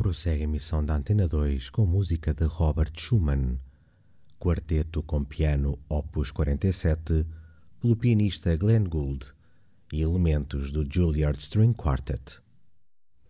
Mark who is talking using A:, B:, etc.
A: prossegue a emissão da Antena 2 com música de Robert Schumann, quarteto com piano Opus 47, pelo pianista Glenn Gould e elementos do Juilliard String Quartet.